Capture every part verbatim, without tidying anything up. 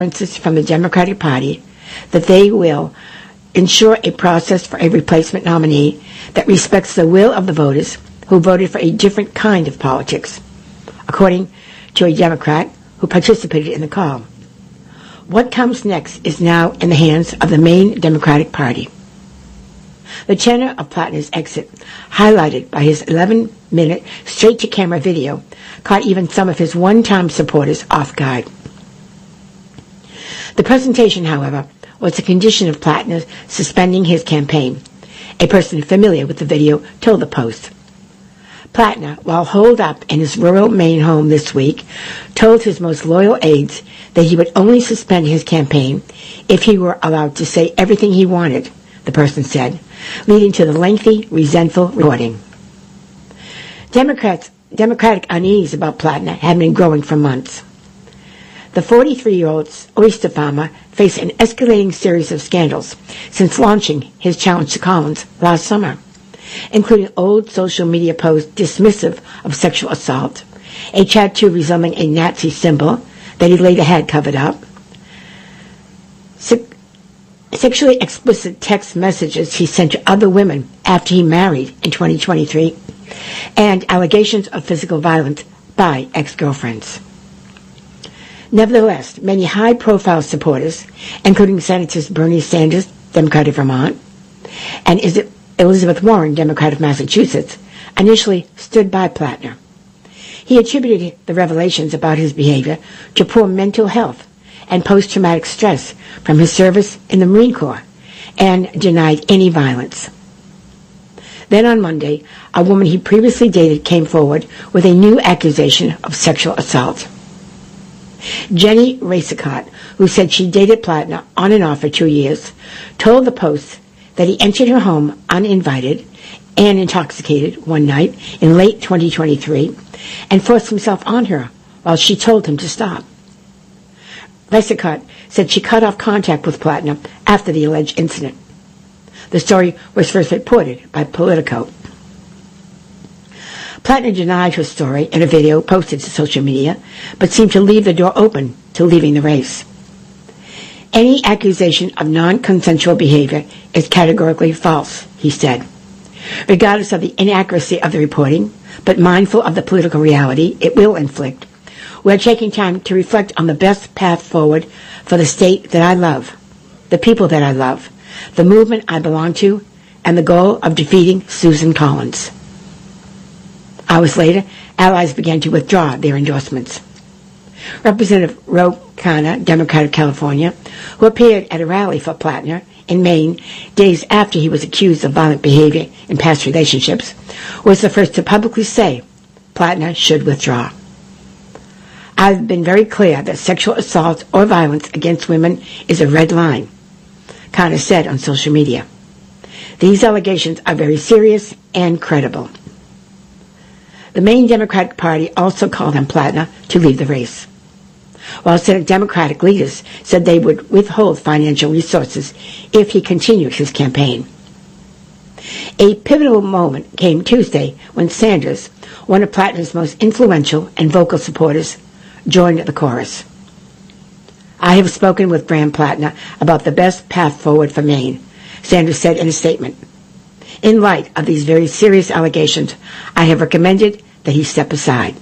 assurances from the Democratic Party that they will ensure a process for a replacement nominee that respects the will of the voters who voted for a different kind of politics, according to a Democrat who participated in the call. What comes next is now in the hands of the main Democratic Party. The tenor of Plattner's exit, highlighted by his eleven-minute straight-to-camera video, caught even some of his one-time supporters off guard. The presentation, however, was a condition of Plattner suspending his campaign. A person familiar with the video told the Post. Plattner, while holed up in his rural Maine home this week, told his most loyal aides that he would only suspend his campaign if he were allowed to say everything he wanted, the person said, leading to the lengthy, resentful reporting. Democrats, Democratic unease about Plattner had been growing for months. The forty-three-year-old oyster farmer faced an escalating series of scandals since launching his challenge to Collins last summer, including old social media posts dismissive of sexual assault, a tattoo resembling a Nazi symbol that he later had covered up, se- sexually explicit text messages he sent to other women after he married in twenty twenty-three, and allegations of physical violence by ex-girlfriends. Nevertheless, many high-profile supporters, including Senators Bernie Sanders, Democrat of Vermont, and Elizabeth Warren, Democrat of Massachusetts, initially stood by Plattner. He attributed the revelations about his behavior to poor mental health and post-traumatic stress from his service in the Marine Corps, and denied any violence. Then on Monday, a woman he previously dated came forward with a new accusation of sexual assault. Jenny Racicot, who said she dated Plattner on and off for two years, told the Post that he entered her home uninvited and intoxicated one night in late twenty twenty-three and forced himself on her while she told him to stop. Racicot said she cut off contact with Plattner after the alleged incident. The story was first reported by Politico. Plattner denied her story in a video posted to social media, but seemed to leave the door open to leaving the race. Any accusation of non-consensual behavior is categorically false, he said. Regardless of the inaccuracy of the reporting, but mindful of the political reality it will inflict, we're taking time to reflect on the best path forward for the state that I love, the people that I love, the movement I belong to, and the goal of defeating Susan Collins. Hours later, allies began to withdraw their endorsements. Representative Ro Khanna, Democrat of California, who appeared at a rally for Plattner in Maine days after he was accused of violent behavior in past relationships, was the first to publicly say Plattner should withdraw. I've been very clear that sexual assault or violence against women is a red line, Khanna said on social media. These allegations are very serious and credible. The main Democratic Party also called on Plattner to leave the race, while Senate Democratic leaders said they would withhold financial resources if he continued his campaign. A pivotal moment came Tuesday when Sanders, one of Plattner's most influential and vocal supporters, joined the chorus. I have spoken with Graham Plattner about the best path forward for Maine, Sanders said in a statement. In light of these very serious allegations, I have recommended that he step aside.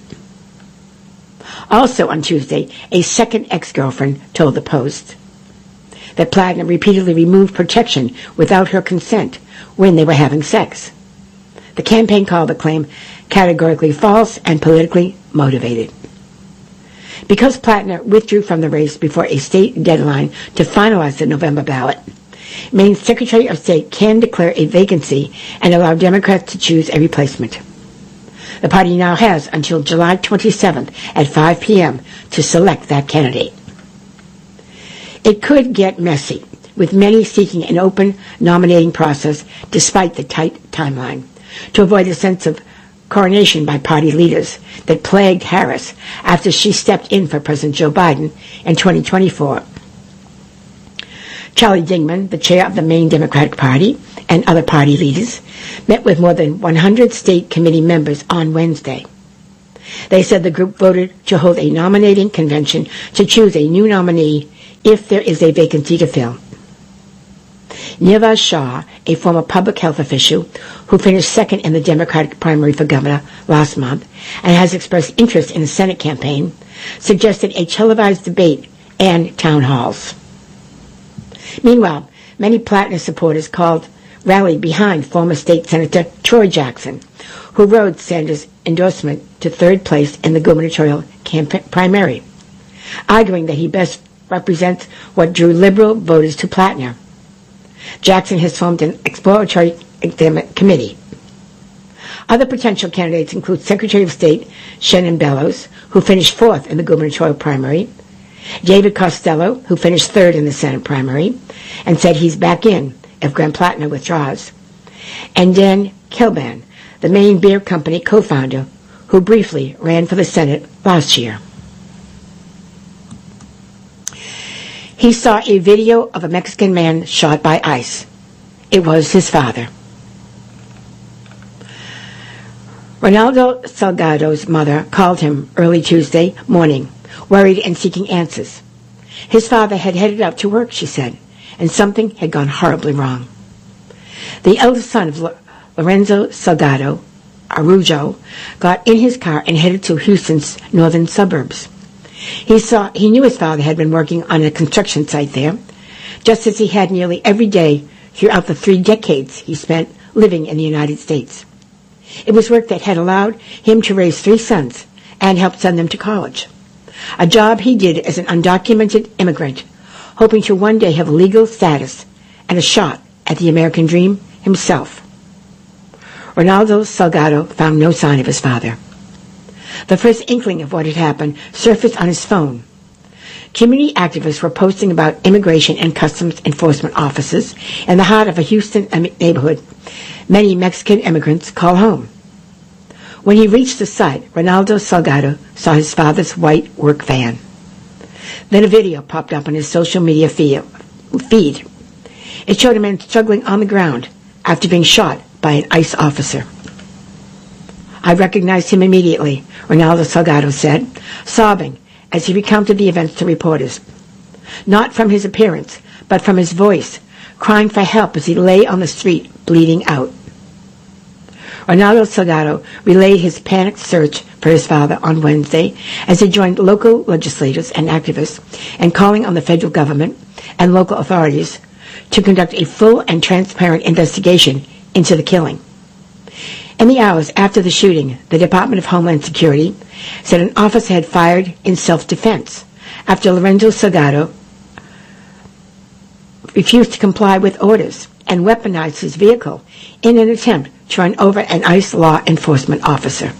Also on Tuesday, a second ex-girlfriend told the Post that Plattner repeatedly removed protection without her consent when they were having sex. The campaign called the claim categorically false and politically motivated. Because Plattner withdrew from the race before a state deadline to finalize the November ballot, Maine's Secretary of State can declare a vacancy and allow Democrats to choose a replacement. The party now has until July twenty-seventh at five p.m. to select that candidate. It could get messy, with many seeking an open nominating process despite the tight timeline, to avoid a sense of coronation by party leaders that plagued Harris after she stepped in for President Joe Biden in twenty twenty-four. Charlie Dingman, the chair of the Maine Democratic Party, and other party leaders met with more than one hundred state committee members on Wednesday. They said the group voted to hold a nominating convention to choose a new nominee if there is a vacancy to fill. Niraj Shah, a former public health official who finished second in the Democratic primary for governor last month and has expressed interest in the Senate campaign, suggested a televised debate and town halls. Meanwhile, many Plattner supporters called rallied behind former state Senator Troy Jackson, who rode Sanders' endorsement to third place in the gubernatorial campaign primary, arguing that he best represents what drew liberal voters to Plattner. Jackson has formed an exploratory committee. Other potential candidates include Secretary of State Shannon Bellows, who finished fourth in the gubernatorial primary, David Costello, who finished third in the Senate primary, and said he's back in if Graham Plattner withdraws, and Dan Kilban, the Maine Beer Company co-founder, who briefly ran for the Senate last year. He saw a video of a Mexican man shot by ICE. It was his father. Ronaldo Salgado's mother called him early Tuesday morning, worried and seeking answers. His father had headed out to work, she said, and something had gone horribly wrong. The eldest son of Lorenzo Salgado, Araujo, got in his car and headed to Houston's northern suburbs. He saw he knew his father had been working on a construction site there, just as he had nearly every day throughout the three decades he spent living in the United States. It was work that had allowed him to raise three sons and help send them to college, a job he did as an undocumented immigrant, hoping to one day have legal status and a shot at the American dream himself. Ronaldo Salgado found no sign of his father. The first inkling of what had happened surfaced on his phone. Community activists were posting about immigration and customs enforcement officers in the heart of a Houston neighborhood many Mexican immigrants call home. When he reached the site, Ronaldo Salgado saw his father's white work van. Then a video popped up on his social media feed. It showed a man struggling on the ground after being shot by an ICE officer. I recognized him immediately, Ronaldo Salgado said, sobbing as he recounted the events to reporters. Not from his appearance, but from his voice, crying for help as he lay on the street, bleeding out. Ronaldo Salgado relayed his panicked search for his father on Wednesday as he joined local legislators and activists in calling on the federal government and local authorities to conduct a full and transparent investigation into the killing. In the hours after the shooting, the Department of Homeland Security said an officer had fired in self-defense after Lorenzo Salgado refused to comply with orders and weaponized his vehicle in an attempt to run over an ICE law enforcement officer.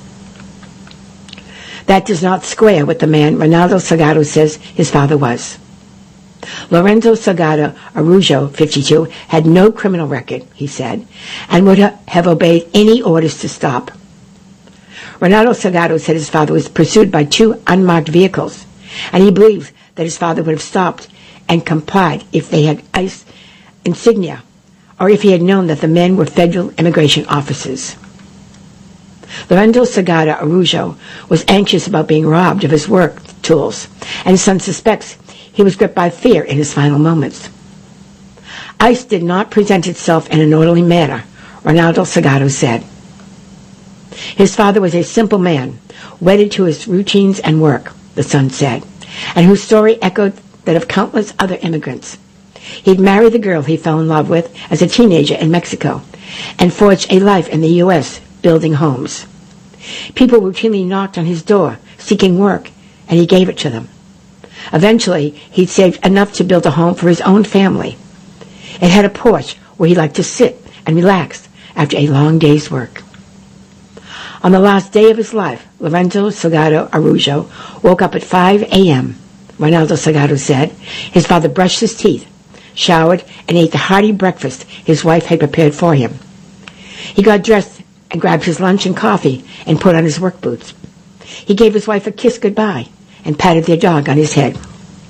That does not square with the man Ronaldo Salgado says his father was. Lorenzo Salgado Araujo, fifty-two, had no criminal record, he said, and would ha- have obeyed any orders to stop. Ronaldo Salgado said his father was pursued by two unmarked vehicles, and he believes that his father would have stopped and complied if they had ICE insignia, or if he had known that the men were federal immigration officers. Lorenzo Salgado Araujo was anxious about being robbed of his work tools, and his son suspects he was gripped by fear in his final moments. ICE did not present itself in an orderly manner, Ronaldo Salgado said. His father was a simple man, wedded to his routines and work, the son said, and whose story echoed that of countless other immigrants. He'd married the girl he fell in love with as a teenager in Mexico and forged a life in the U S building homes. People routinely knocked on his door seeking work, and he gave it to them. Eventually, he'd saved enough to build a home for his own family. It had a porch where he liked to sit and relax after a long day's work. On the last day of his life, Lorenzo Salgado Araujo woke up at five a.m., Ronaldo Salgado said. His father brushed his teeth, showered, and ate the hearty breakfast his wife had prepared for him. He got dressed and grabbed his lunch and coffee and put on his work boots. He gave his wife a kiss goodbye and patted their dog on his head.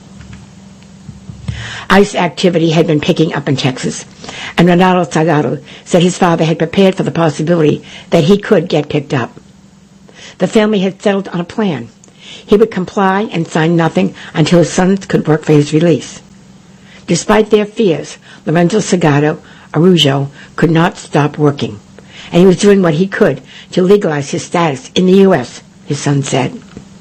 ICE activity had been picking up in Texas, and Ronaldo Salgado said his father had prepared for the possibility that he could get picked up. The family had settled on a plan. he would comply and sign nothing until his sons could work for his release. Despite their fears, Lorenzo Salgado Araujo could not stop working, and he was doing what he could to legalize his status in the U S, his son said.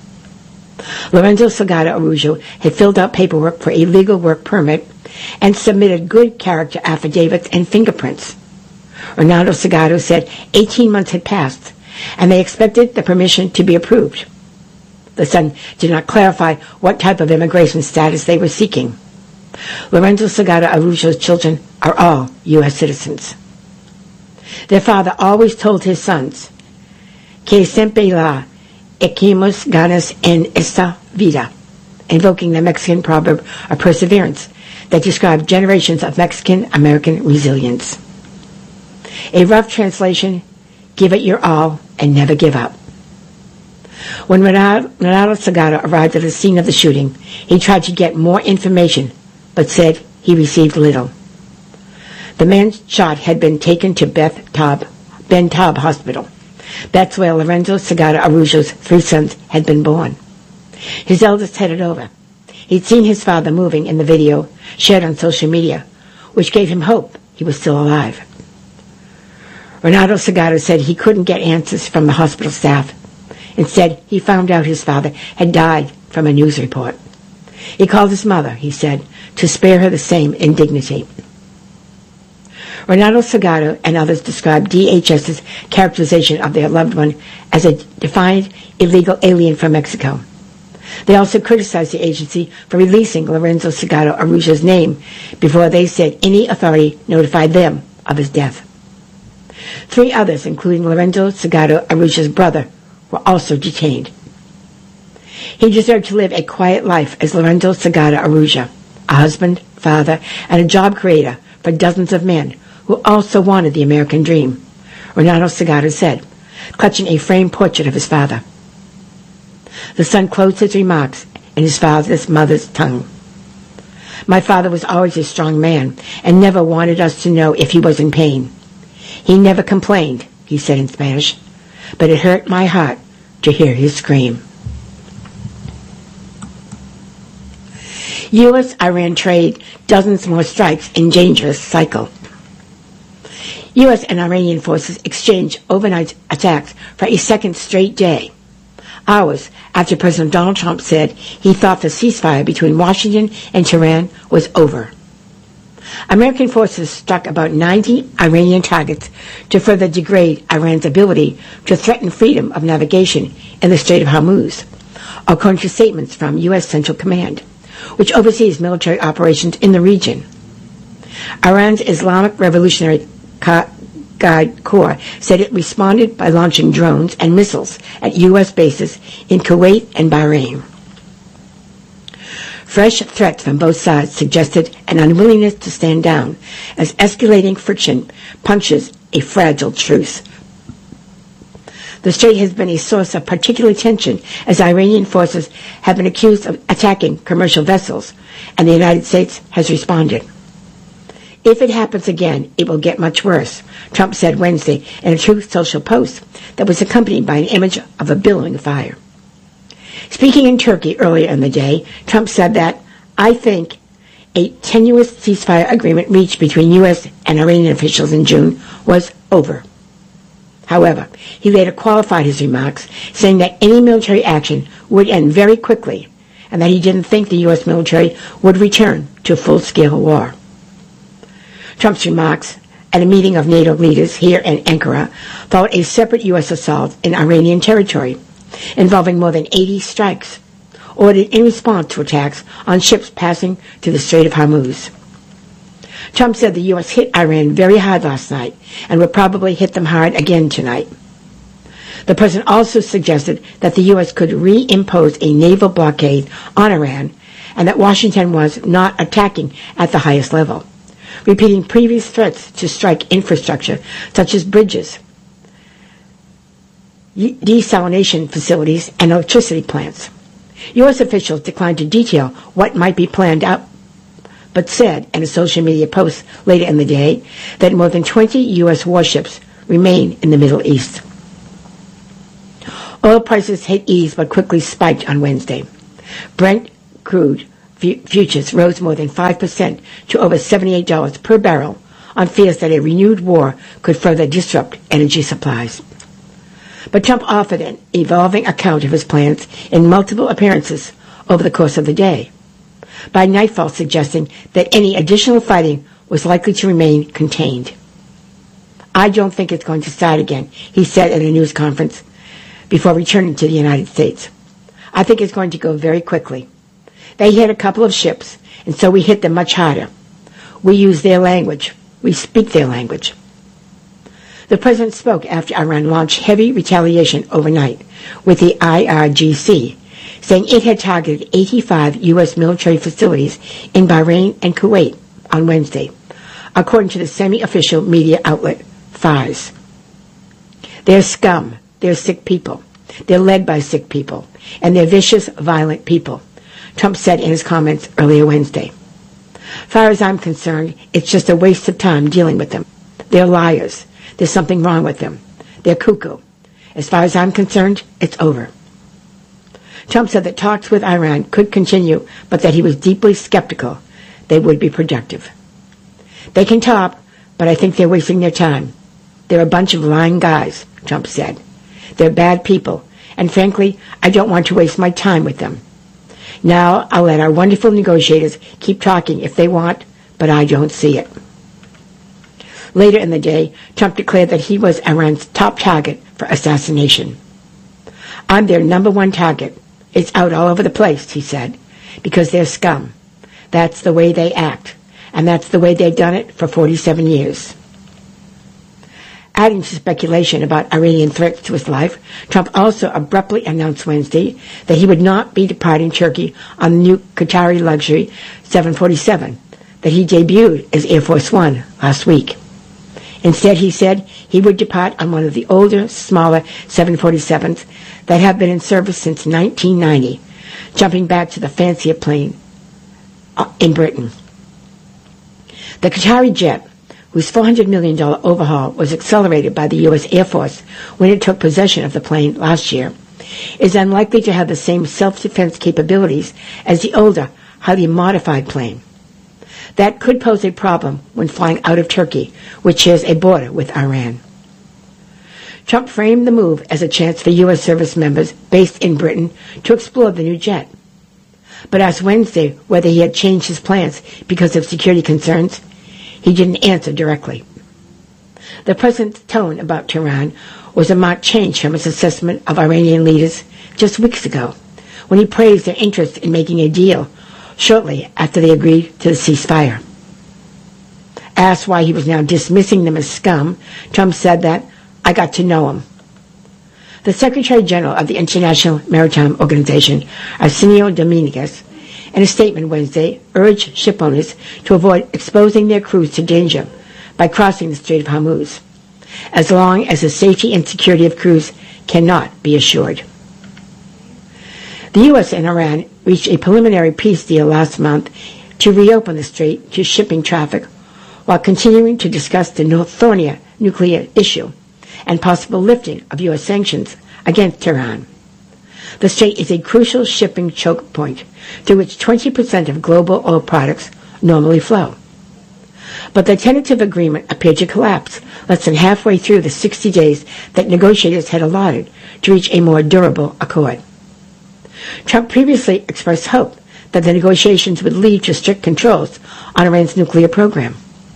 Lorenzo Salgado Araujo had filled out paperwork for a legal work permit and submitted good character affidavits and fingerprints. Ronaldo Salgado said eighteen months had passed, and they expected the permission to be approved. The son did not clarify what type of immigration status they were seeking. Lorenzo Salgado Araujo's children are all U S citizens. Their father always told his sons, "Que siempre la equimos ganas en esta vida," invoking the Mexican proverb of perseverance that described generations of Mexican-American resilience. A rough translation, give it your all and never give up. When Ronaldo, Ronaldo Salgado arrived at the scene of the shooting, he tried to get more information, but said he received little. The man shot had been taken to Beth Taub, Ben Taub Hospital. That's where Lorenzo Salgado Araujo's three sons had been born. His eldest headed over. He'd seen his father moving in the video shared on social media, which gave him hope he was still alive. Ronaldo Salgado said he couldn't get answers from the hospital staff. Instead, he found out his father had died from a news report. He called his mother, he said, to spare her the same indignity. Ronaldo Salgado and others described D H S's characterization of their loved one as a defined illegal alien from Mexico. They also criticized the agency for releasing Lorenzo Salgado Araujo's name before they said any authority notified them of his death. Three others, including Lorenzo Salgado Araujo's brother, were also detained. He deserved to live a quiet life as Lorenzo Salgado Araujo, a husband, father, and a job creator for dozens of men who also wanted the American dream, Ronaldo Salgado said, clutching a framed portrait of his father. The son closed his remarks in his father's mother's tongue. "My father was always a strong man and never wanted us to know if he was in pain. He never complained," he said in Spanish, "but it hurt my heart to hear his scream." U S Iran trade, dozens more strikes in dangerous cycle. U S and Iranian forces exchanged overnight attacks for a second straight day, hours after President Donald Trump said he thought the ceasefire between Washington and Tehran was over. American forces struck about ninety Iranian targets to further degrade Iran's ability to threaten freedom of navigation in the Strait of Hormuz, according to statements from U S Central Command, which oversees military operations in the region. Iran's Islamic Revolutionary Guard Corps said it responded by launching drones and missiles at U S bases in Kuwait and Bahrain. Fresh threats from both sides suggested an unwillingness to stand down as escalating friction punches a fragile truce. The strait has been a source of particular tension as Iranian forces have been accused of attacking commercial vessels, and the United States has responded. "If it happens again, it will get much worse," Trump said Wednesday in a Truth Social post that was accompanied by an image of a billowing fire. Speaking in Turkey earlier in the day, Trump said that, "I think a tenuous ceasefire agreement reached between U S and Iranian officials in June was over." However, he later qualified his remarks, saying that any military action would end very quickly and that he didn't think the U S military would return to full-scale war. Trump's remarks at a meeting of NATO leaders here in Ankara followed a separate U S assault in Iranian territory, involving more than eighty strikes, ordered in response to attacks on ships passing through the Strait of Hormuz. Trump said the U S hit Iran very hard last night and would probably hit them hard again tonight. The president also suggested that the U S could reimpose a naval blockade on Iran and that Washington was not attacking at the highest level, repeating previous threats to strike infrastructure such as bridges, desalination facilities, and electricity plants. U S officials declined to detail what might be planned out, but said in a social media post later in the day that more than twenty U S warships remain in the Middle East. Oil prices hit ease but quickly spiked on Wednesday. Brent crude futures rose more than five percent to over seventy-eight dollars per barrel on fears that a renewed war could further disrupt energy supplies. But Trump offered an evolving account of his plans in multiple appearances over the course of the day, by nightfall suggesting that any additional fighting was likely to remain contained. "I don't think it's going to start again," he said at a news conference before returning to the United States. "I think it's going to go very quickly. They hit a couple of ships, and so we hit them much harder. We use their language. We speak their language." The president spoke after Iran launched heavy retaliation overnight with the I R G C, saying it had targeted eighty-five U S military facilities in Bahrain and Kuwait on Wednesday, according to the semi-official media outlet Fars. "They're scum. They're sick people. They're led by sick people. And they're vicious, violent people," Trump said in his comments earlier Wednesday. "Far as I'm concerned, it's just a waste of time dealing with them. They're liars. There's something wrong with them. They're cuckoo. As far as I'm concerned, it's over." Trump said that talks with Iran could continue, but that he was deeply skeptical they would be productive. "They can talk, but I think they're wasting their time. They're a bunch of lying guys," Trump said. "They're bad people, and frankly, I don't want to waste my time with them. Now I'll let our wonderful negotiators keep talking if they want, but I don't see it." Later in the day, Trump declared that he was Iran's top target for assassination. "I'm their number one target. It's out all over the place," he said, "because they're scum. That's the way they act, and that's the way they've done it for forty-seven years. Adding to speculation about Iranian threats to his life, Trump also abruptly announced Wednesday that he would not be departing Turkey on the new Qatari luxury seven forty-seven that he debuted as Air Force One last week. Instead, he said he would depart on one of the older, smaller seven forty-sevens that have been in service since nineteen ninety, jumping back to the fancier plane in Britain. The Qatari jet, whose four hundred million dollars overhaul was accelerated by the U S Air Force when it took possession of the plane last year, is unlikely to have the same self-defense capabilities as the older, highly modified plane. That could pose a problem when flying out of Turkey, which shares a border with Iran. Trump framed the move as a chance for U S service members based in Britain to explore the new jet, but asked Wednesday whether he had changed his plans because of security concerns. He didn't answer directly. The president's tone about Tehran was a marked change from his assessment of Iranian leaders just weeks ago, when he praised their interest in making a deal shortly after they agreed to the ceasefire. Asked why he was now dismissing them as scum, Trump said that, "I got to know him." The Secretary General of the International Maritime Organization, Arsenio Dominguez, in a statement Wednesday, urged ship owners to avoid exposing their crews to danger by crossing the Strait of Hormuz, as long as the safety and security of crews cannot be assured. The U S and Iran reached a preliminary peace deal last month to reopen the strait to shipping traffic, while continuing to discuss the thornier nuclear issue and possible lifting of U S sanctions against Tehran. The strait is a crucial shipping choke point through which twenty percent of global oil products normally flow. But the tentative agreement appeared to collapse less than halfway through the sixty days that negotiators had allotted to reach a more durable accord. Trump previously expressed hope that the negotiations would lead to strict controls on Iran's nuclear program.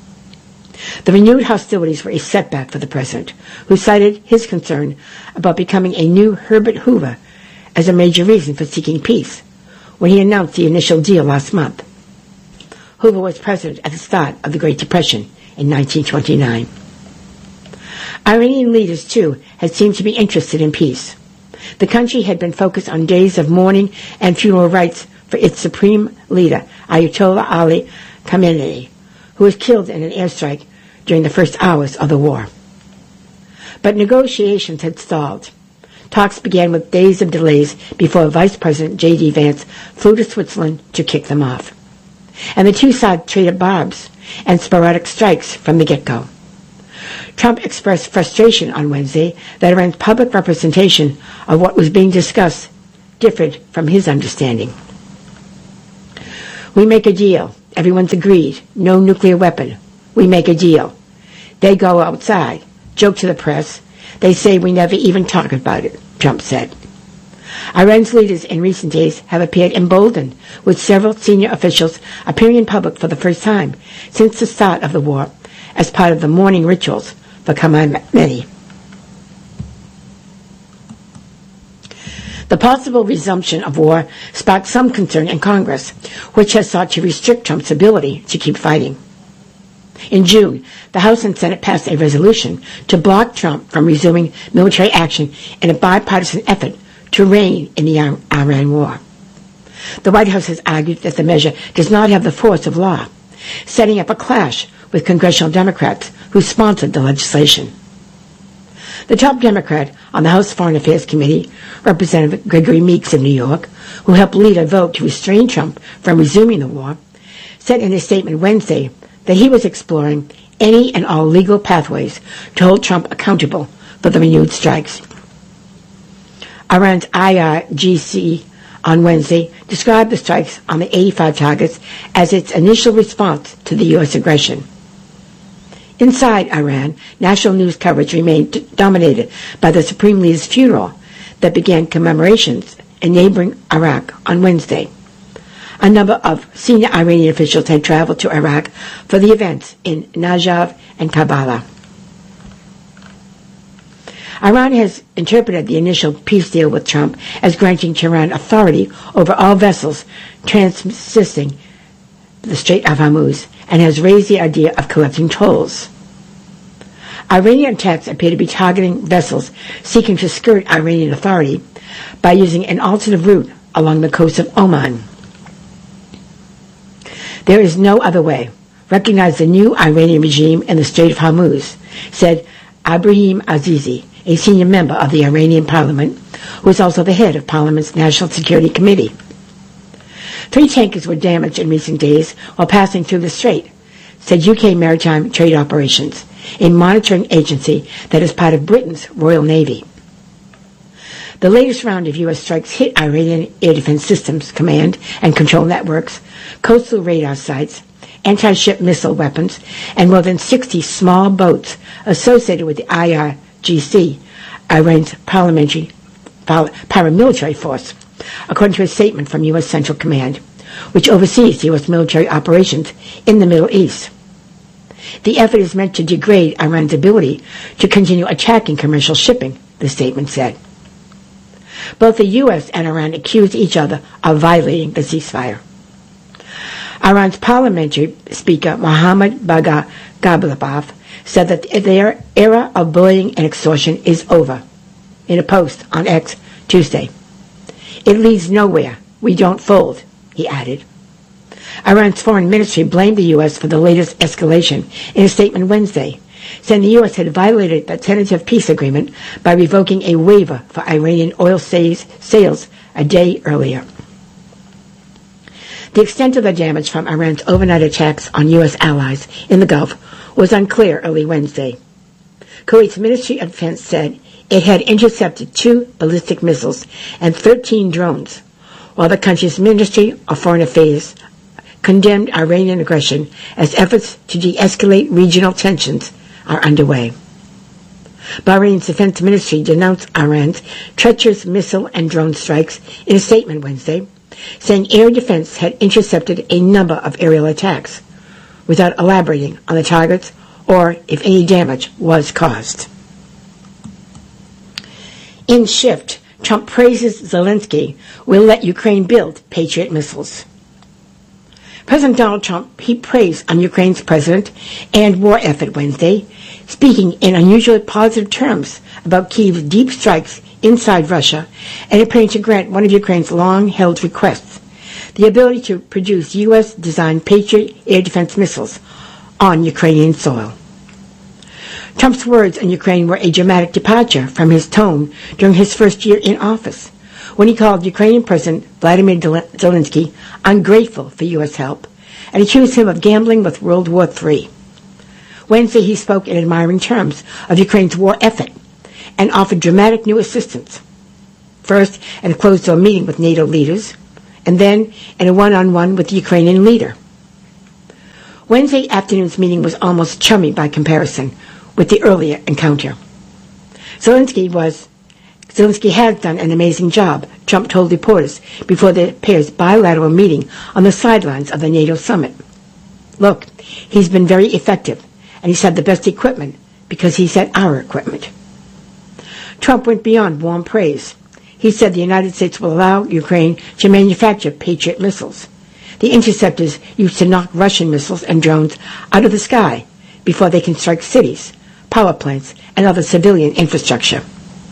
The renewed hostilities were a setback for the president, who cited his concern about becoming a new Herbert Hoover as a major reason for seeking peace when he announced the initial deal last month. Hoover was president at the start of the Great Depression in nineteen twenty-nine. Iranian leaders, too, had seemed to be interested in peace. The country had been focused on days of mourning and funeral rites for its supreme leader, Ayatollah Ali Khamenei, who was killed in an airstrike during the first hours of the war. But negotiations had stalled. Talks began with days of delays before Vice President J D Vance flew to Switzerland to kick them off. And the two sides traded barbs and sporadic strikes from the get-go. Trump expressed frustration on Wednesday that Iran's public representation of what was being discussed differed from his understanding. We make a deal. Everyone's agreed. No nuclear weapon. We make a deal. They go outside, joke to the press. They say we never even talk about it, Trump said. Iran's leaders in recent days have appeared emboldened, with several senior officials appearing in public for the first time since the start of the war as part of the mourning rituals for Khamenei. The possible resumption of war sparked some concern in Congress, which has sought to restrict Trump's ability to keep fighting. In June, the House and Senate passed a resolution to block Trump from resuming military action in a bipartisan effort to rein in the Iran war. The White House has argued that the measure does not have the force of law, setting up a clash with congressional Democrats who sponsored the legislation. The top Democrat on the House Foreign Affairs Committee, Representative Gregory Meeks of New York, who helped lead a vote to restrain Trump from resuming the war, said in a statement Wednesday that he was exploring any and all legal pathways to hold Trump accountable for the renewed strikes. Iran's I R G C on Wednesday described the strikes on the eighty-five targets as its initial response to the U S aggression. Inside Iran, national news coverage remained dominated by the Supreme Leader's funeral that began commemorations in neighboring Iraq on Wednesday. A number of senior Iranian officials had traveled to Iraq for the events in Najaf and Karbala. Iran has interpreted the initial peace deal with Trump as granting Tehran authority over all vessels transiting the Strait of Hormuz and has raised the idea of collecting tolls. Iranian attacks appear to be targeting vessels seeking to skirt Iranian authority by using an alternate route along the coast of Oman. There is no other way. Recognize the new Iranian regime in the Strait of Hormuz, said Ibrahim Azizi, a senior member of the Iranian parliament, who is also the head of Parliament's National Security Committee. Three tankers were damaged in recent days while passing through the strait, said U K Maritime Trade Operations, a monitoring agency that is part of Britain's Royal Navy. The latest round of U S strikes hit Iranian Air Defense Systems Command and Control networks, coastal radar sites, anti-ship missile weapons, and more than sixty small boats associated with the I R G C, Iran's parliamentary paramilitary force, according to a statement from U S Central Command, which oversees U S military operations in the Middle East. The effort is meant to degrade Iran's ability to continue attacking commercial shipping, the statement said. Both the U S and Iran accused each other of violating the ceasefire. Iran's parliamentary speaker, Mohammad Bagher Ghalibaf, said that their era of bullying and extortion is over in a post on X Tuesday. It leads nowhere. We don't fold, he added. Iran's foreign ministry blamed the U S for the latest escalation in a statement Wednesday, saying the U S had violated the tentative peace agreement by revoking a waiver for Iranian oil sales a day earlier. The extent of the damage from Iran's overnight attacks on U S allies in the Gulf was unclear early Wednesday. Kuwait's Ministry of Defense said it had intercepted two ballistic missiles and thirteen drones, while the country's Ministry of Foreign Affairs condemned Iranian aggression as efforts to de-escalate regional tensions are underway. Bahrain's defense ministry denounced Iran's treacherous missile and drone strikes in a statement Wednesday, saying air defense had intercepted a number of aerial attacks, without elaborating on the targets or if any damage was caused. In Shift, Trump praises Zelensky will let Ukraine build Patriot missiles. President Donald Trump heaped praise on Ukraine's president and war effort Wednesday, speaking in unusually positive terms about Kyiv's deep strikes inside Russia and appearing to grant one of Ukraine's long-held requests, the ability to produce U S-designed Patriot air defense missiles on Ukrainian soil. Trump's words on Ukraine were a dramatic departure from his tone during his first year in office, when he called Ukrainian President Vladimir Zelensky ungrateful for U S help and accused him of gambling with World War Three. Wednesday, he spoke in admiring terms of Ukraine's war effort and offered dramatic new assistance. First, in a closed-door meeting with NATO leaders, and then in a one-on-one with the Ukrainian leader. Wednesday afternoon's meeting was almost chummy by comparison with the earlier encounter. Zelensky was Zelensky has done an amazing job, Trump told reporters before the pair's bilateral meeting on the sidelines of the NATO summit. Look, he's been very effective, and he's had the best equipment because he's had our equipment. Trump went beyond warm praise. He said the United States will allow Ukraine to manufacture Patriot missiles, the interceptors used to knock Russian missiles and drones out of the sky before they can strike cities, power plants, and other civilian infrastructure.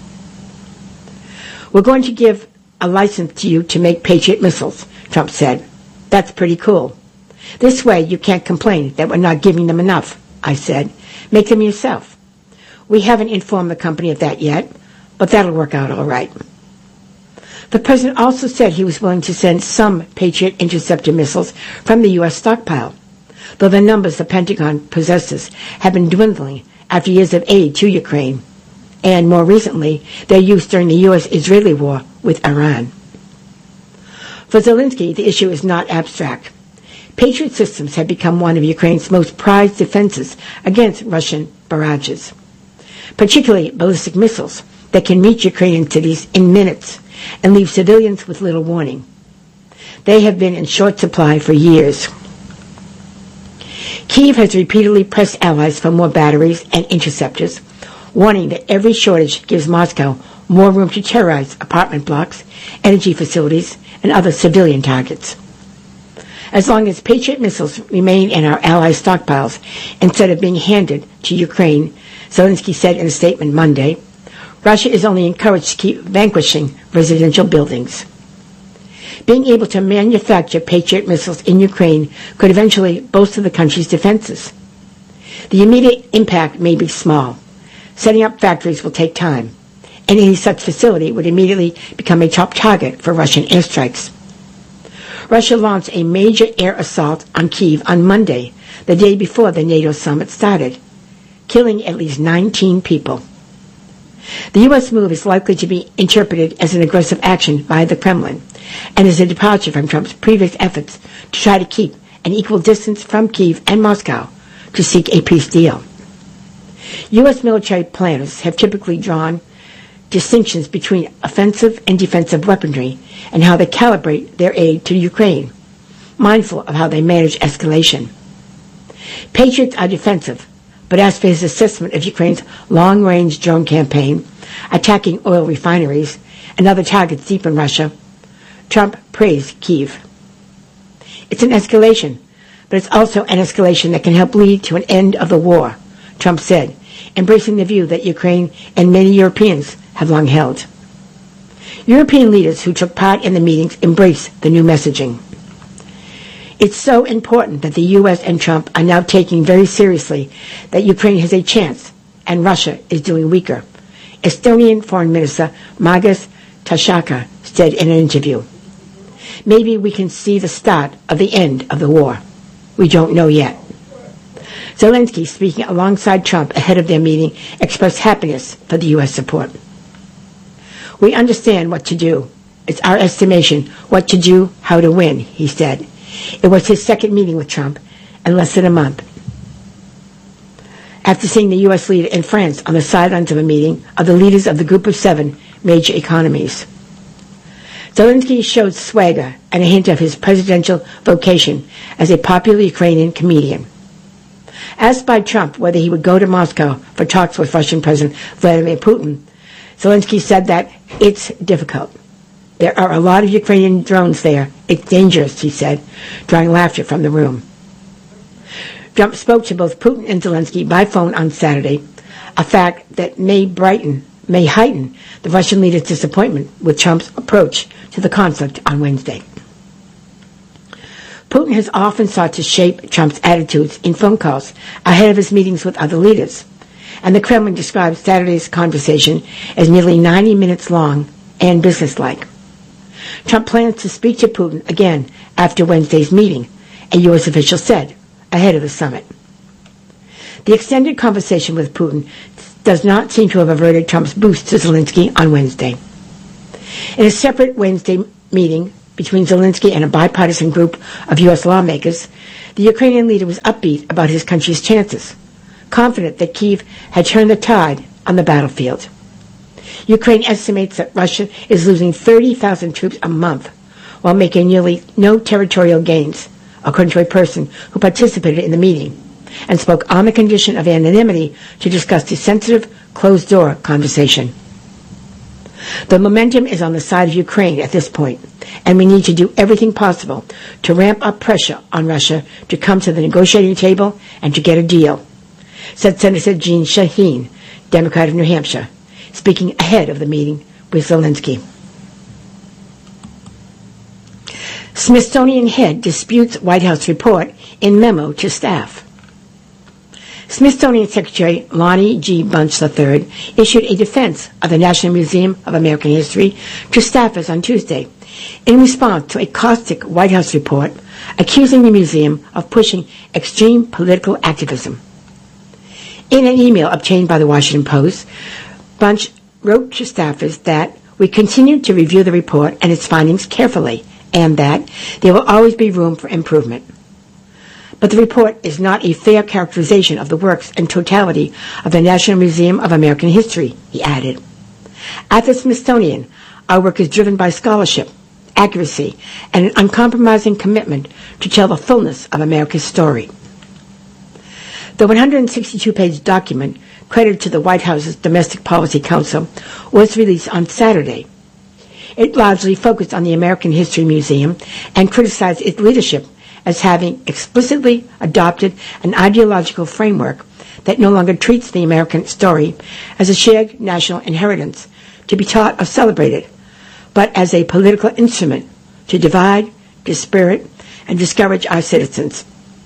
We're going to give a license to you to make Patriot missiles, Trump said. That's pretty cool. This way you can't complain that we're not giving them enough, I said. Make them yourself. We haven't informed the company of that yet, but that'll work out all right. The president also said he was willing to send some Patriot interceptor missiles from the U S stockpile, though the numbers the Pentagon possesses have been dwindling after years of aid to Ukraine, and more recently, their use during the U S-Israeli war with Iran. For Zelensky, the issue is not abstract. Patriot systems have become one of Ukraine's most prized defenses against Russian barrages, particularly ballistic missiles that can reach Ukrainian cities in minutes and leave civilians with little warning. They have been in short supply for years. Kyiv has repeatedly pressed allies for more batteries and interceptors, warning that every shortage gives Moscow more room to terrorize apartment blocks, energy facilities, and other civilian targets. As long as Patriot missiles remain in our allies' stockpiles instead of being handed to Ukraine, Zelensky said in a statement Monday, Russia is only encouraged to keep vanquishing residential buildings. Being able to manufacture Patriot missiles in Ukraine could eventually bolster the country's defenses. The immediate impact may be small. Setting up factories will take time, and any such facility would immediately become a top target for Russian airstrikes. Russia launched a major air assault on Kyiv on Monday, the day before the NATO summit started, killing at least nineteen people. The U S move is likely to be interpreted as an aggressive action by the Kremlin and is a departure from Trump's previous efforts to try to keep an equal distance from Kyiv and Moscow to seek a peace deal. U S military planners have typically drawn distinctions between offensive and defensive weaponry and how they calibrate their aid to Ukraine, mindful of how they manage escalation. Patriots are defensive, but as for his assessment of Ukraine's long-range drone campaign, attacking oil refineries and other targets deep in Russia, Trump praised Kyiv. It's an escalation, but it's also an escalation that can help lead to an end of the war, Trump said, embracing the view that Ukraine and many Europeans have long held. European leaders who took part in the meetings embraced the new messaging. It's so important that the U S and Trump are now taking very seriously that Ukraine has a chance and Russia is doing weaker, Estonian Foreign Minister Margus Tashaka said in an interview. Maybe we can see the start of the end of the war. We don't know yet. Zelensky, speaking alongside Trump ahead of their meeting, expressed happiness for the U S support. We understand what to do. It's our estimation what to do, how to win, he said. It was his second meeting with Trump in less than a month. After seeing the U S leader in France on the sidelines of a meeting of the leaders of the Group of Seven major economies, Zelensky showed swagger and a hint of his presidential vocation as a popular Ukrainian comedian. Asked by Trump whether he would go to Moscow for talks with Russian President Vladimir Putin, Zelensky said that it's difficult. There are a lot of Ukrainian drones there. It's dangerous, he said, drawing laughter from the room. Trump spoke to both Putin and Zelensky by phone on Saturday, a fact that may brighten, may heighten the Russian leader's disappointment with Trump's approach to the conflict on Wednesday. Putin has often sought to shape Trump's attitudes in phone calls ahead of his meetings with other leaders, and the Kremlin described Saturday's conversation as nearly ninety minutes long and businesslike. Trump plans to speak to Putin again after Wednesday's meeting, a U S official said, ahead of the summit. The extended conversation with Putin does not seem to have averted Trump's boost to Zelensky on Wednesday. In a separate Wednesday meeting between Zelensky and a bipartisan group of U S lawmakers, the Ukrainian leader was upbeat about his country's chances, confident that Kyiv had turned the tide on the battlefield. Ukraine estimates that Russia is losing thirty thousand troops a month while making nearly no territorial gains, according to a person who participated in the meeting and spoke on the condition of anonymity to discuss the sensitive, closed-door conversation. The momentum is on the side of Ukraine at this point, and we need to do everything possible to ramp up pressure on Russia to come to the negotiating table and to get a deal, said Senator Jeanne Shaheen, Democrat of New Hampshire, speaking ahead of the meeting with Zelensky. Smithsonian head disputes White House report in memo to staff. Smithsonian Secretary Lonnie G. Bunch the third issued a defense of the National Museum of American History to staffers on Tuesday in response to a caustic White House report accusing the museum of pushing extreme political activism. In an email obtained by the Washington Post, Bunch wrote to staffers that we continue to review the report and its findings carefully and that there will always be room for improvement. But the report is not a fair characterization of the works and totality of the National Museum of American History, he added. At the Smithsonian, our work is driven by scholarship, accuracy, and an uncompromising commitment to tell the fullness of America's story. The one hundred sixty-two page document, credited to the White House's Domestic Policy Council, was released on Saturday. It largely focused on the American History Museum and criticized its leadership as having explicitly adopted an ideological framework that no longer treats the American story as a shared national inheritance to be taught or celebrated, but as a political instrument to divide, dispirit, and discourage our citizens.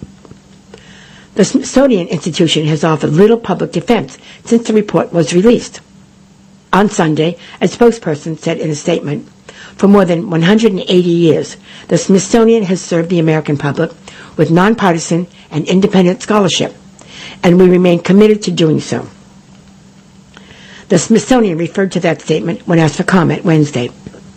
The Smithsonian Institution has offered little public defense since the report was released. On Sunday, a spokesperson said in a statement, for more than one hundred eighty years, the Smithsonian has served the American public with nonpartisan and independent scholarship, and we remain committed to doing so. The Smithsonian referred to that statement when asked for comment Wednesday.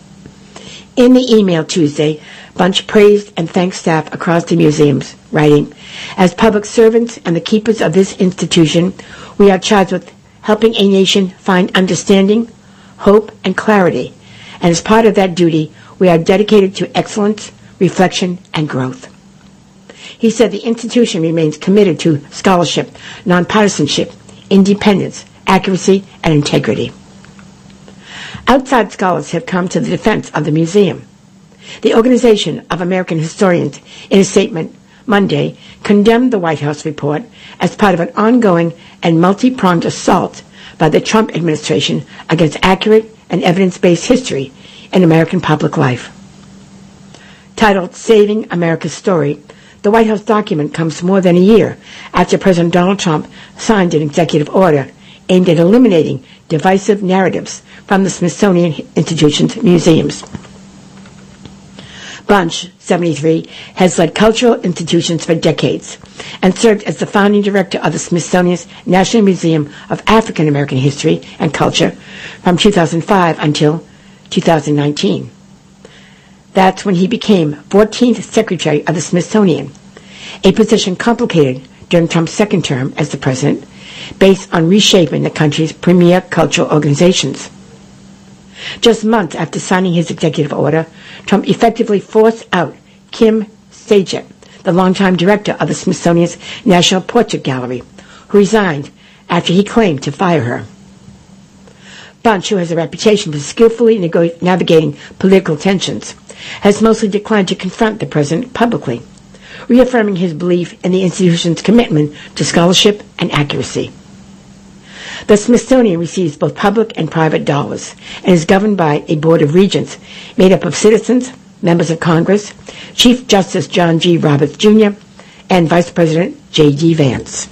In the email Tuesday, Bunch praised and thanked staff across the museums, writing, as public servants and the keepers of this institution, we are charged with helping a nation find understanding, hope, and clarity, and as part of that duty, we are dedicated to excellence, reflection, and growth. He said the institution remains committed to scholarship, nonpartisanship, independence, accuracy, and integrity. Outside scholars have come to the defense of the museum. The Organization of American Historians, in a statement Monday, condemned the White House report as part of an ongoing and multi-pronged assault by the Trump administration against accurate and evidence-based history in American public life. Titled Saving America's Story, the White House document comes more than a year after President Donald Trump signed an executive order aimed at eliminating divisive narratives from the Smithsonian Institution's museums. Bunch, seventy-three, has led cultural institutions for decades and served as the founding director of the Smithsonian's National Museum of African American History and Culture from two thousand five until two thousand nineteen. That's when he became fourteenth Secretary of the Smithsonian, a position complicated during Trump's second term as the president, based on reshaping the country's premier cultural organizations. Just months after signing his executive order, Trump effectively forced out Kim Sajak, the longtime director of the Smithsonian's National Portrait Gallery, who resigned after he claimed to fire her. Bunch, who has a reputation for skillfully nego- navigating political tensions, has mostly declined to confront the president publicly, reaffirming his belief in the institution's commitment to scholarship and accuracy. The Smithsonian receives both public and private dollars and is governed by a board of regents made up of citizens, members of Congress, Chief Justice John G. Roberts, Junior, and Vice President J D. Vance.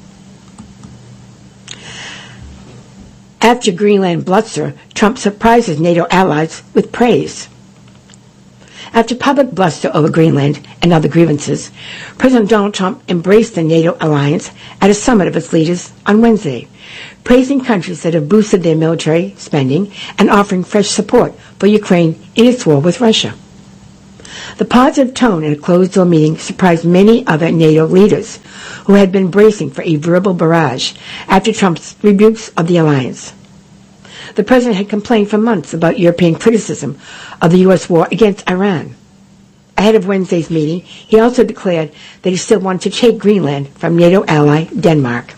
After Greenland bluster, Trump surprises NATO allies with praise. After public bluster over Greenland and other grievances, President Donald Trump embraced the NATO alliance at a summit of its leaders on Wednesday, praising countries that have boosted their military spending and offering fresh support for Ukraine in its war with Russia. The positive tone in a closed-door meeting surprised many other NATO leaders who had been bracing for a verbal barrage after Trump's rebukes of the alliance. The president had complained for months about European criticism of the U S war against Iran. Ahead of Wednesday's meeting, he also declared that he still wanted to take Greenland from NATO ally Denmark.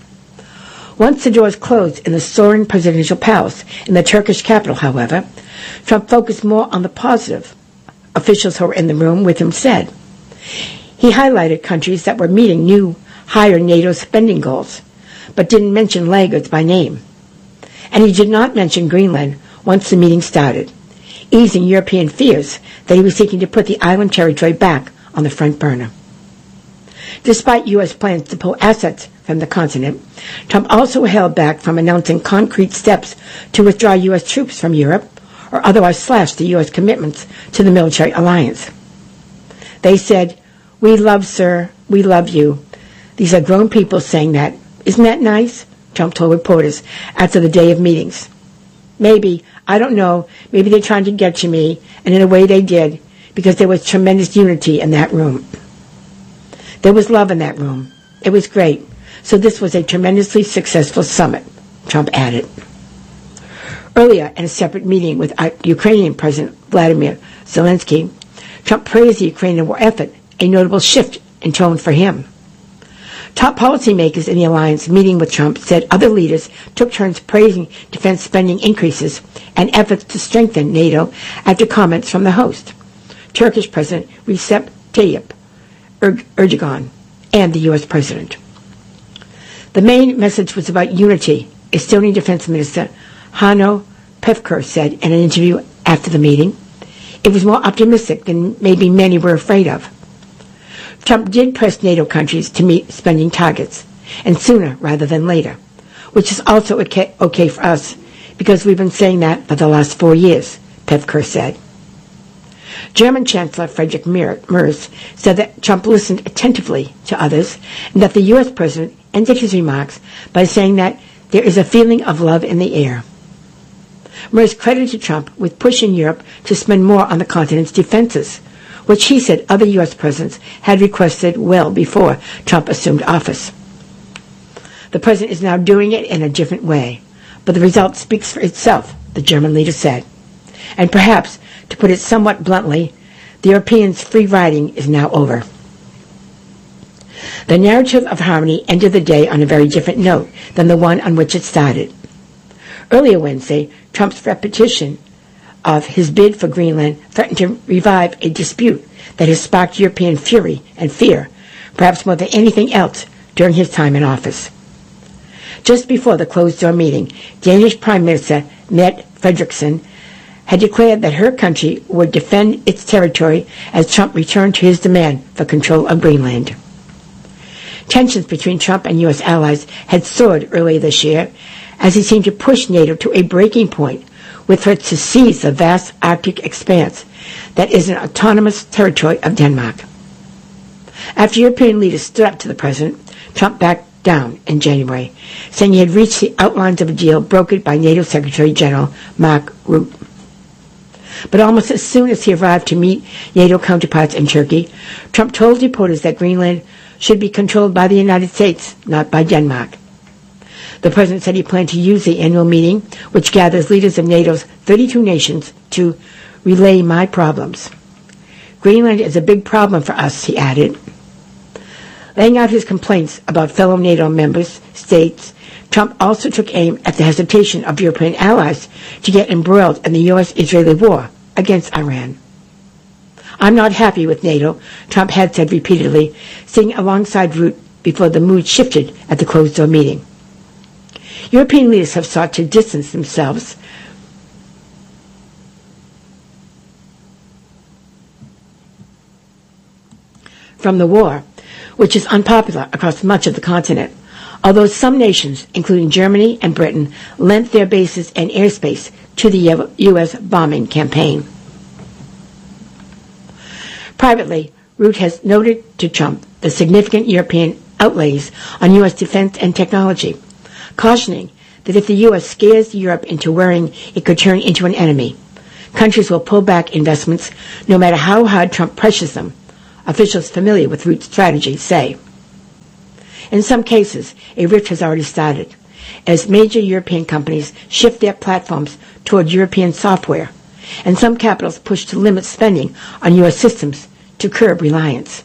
Once the doors closed in the soaring presidential palace in the Turkish capital, however, Trump focused more on the positive. Officials who were in the room with him said. He highlighted countries that were meeting new, higher NATO spending goals, but didn't mention laggards by name. And he did not mention Greenland once the meeting started, easing European fears that he was seeking to put the island territory back on the front burner. Despite U S plans to pull assets from the continent, Trump also held back from announcing concrete steps to withdraw U S troops from Europe or otherwise slash the U S commitments to the military alliance. They said, "We love, sir, we love you." These are grown people saying that. Isn't that nice? Trump told reporters after the day of meetings. Maybe, I don't know, maybe they're trying to get to me, and in a way they did, because there was tremendous unity in that room. There was love in that room. It was great. So this was a tremendously successful summit, Trump added. Earlier, in a separate meeting with Ukrainian President Vladimir Zelensky, Trump praised the Ukrainian war effort, a notable shift in tone for him. Top policymakers in the alliance meeting with Trump said other leaders took turns praising defense spending increases and efforts to strengthen NATO after comments from the host, Turkish President Recep Tayyip Erdogan, and the U S President. The main message was about unity, Estonian Defense Minister Hanno Pevkur said in an interview after the meeting. It was more optimistic than maybe many were afraid of. Trump did press NATO countries to meet spending targets, and sooner rather than later, which is also okay, okay for us, because we've been saying that for the last four years, Pevkur said. German Chancellor Friedrich Merz said that Trump listened attentively to others, and that the U S President ended his remarks by saying that there is a feeling of love in the air. Merz credited Trump with pushing Europe to spend more on the continent's defenses, which he said other U S presidents had requested well before Trump assumed office. The president is now doing it in a different way, but the result speaks for itself, the German leader said. And perhaps, to put it somewhat bluntly, the Europeans' free riding is now over. The narrative of harmony ended the day on a very different note than the one on which it started. Earlier Wednesday, Trump's repetition of his bid for Greenland threatened to revive a dispute that has sparked European fury and fear, perhaps more than anything else during his time in office. Just before the closed-door meeting, Danish Prime Minister Mette Frederiksen had declared that her country would defend its territory as Trump returned to his demand for control of Greenland. Tensions between Trump and U S allies had soared earlier this year as he seemed to push NATO to a breaking point with threats to seize the vast Arctic expanse that is an autonomous territory of Denmark. After European leaders stood up to the president, Trump backed down in January, saying he had reached the outlines of a deal brokered by NATO Secretary General Mark Rutte. But almost as soon as he arrived to meet NATO counterparts in Turkey, Trump told reporters that Greenland should be controlled by the United States, not by Denmark. The president said he planned to use the annual meeting, which gathers leaders of NATO's thirty-two nations, to relay my problems. Greenland is a big problem for us, he added. Laying out his complaints about fellow NATO members, states, Trump also took aim at the hesitation of European allies to get embroiled in the U S-Israeli war against Iran. I'm not happy with NATO, Trump had said repeatedly, sitting alongside Rutte before the mood shifted at the closed-door meeting. European leaders have sought to distance themselves from the war, which is unpopular across much of the continent, although some nations, including Germany and Britain, lent their bases and airspace to the U S bombing campaign. Privately, Rutte has noted to Trump the significant European outlays on U S defense and technology, cautioning that if the U S scares Europe into worrying it could turn into an enemy, countries will pull back investments no matter how hard Trump pressures them, officials familiar with Rutte's strategy say. In some cases, a rift has already started, as major European companies shift their platforms toward European software, and some capitals push to limit spending on U S systems to curb reliance.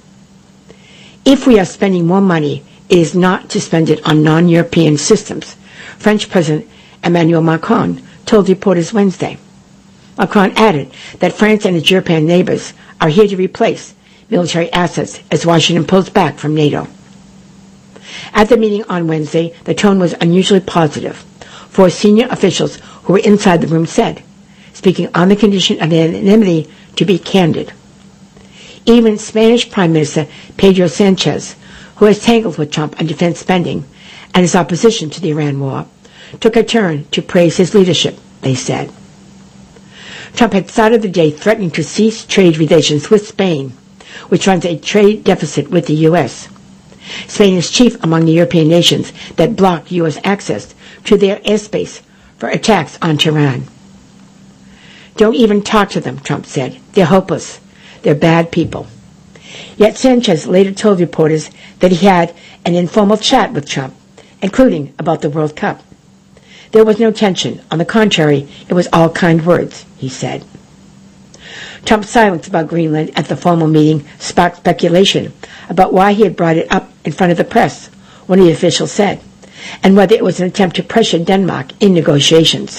If we are spending more money, it is not to spend it on non-European systems, French President Emmanuel Macron told reporters Wednesday. Macron added that France and its European neighbors are here to replace military assets as Washington pulls back from NATO. At the meeting on Wednesday, the tone was unusually positive. Four senior officials who were inside the room said, speaking on the condition of anonymity, to be candid. Even Spanish Prime Minister Pedro Sanchez, who has tangled with Trump on defense spending and his opposition to the Iran war, took a turn to praise his leadership, they said. Trump had started the day threatening to cease trade relations with Spain, which runs a trade deficit with the U S. Spain is chief among the European nations that blocked U S access to their airspace for attacks on Tehran. Don't even talk to them, Trump said. They're hopeless. They're bad people. Yet Sanchez later told reporters that he had an informal chat with Trump, including about the World Cup. There was no tension. On the contrary, it was all kind words, he said. Trump's silence about Greenland at the formal meeting sparked speculation about why he had brought it up in front of the press, one of the officials said, and whether it was an attempt to pressure Denmark in negotiations.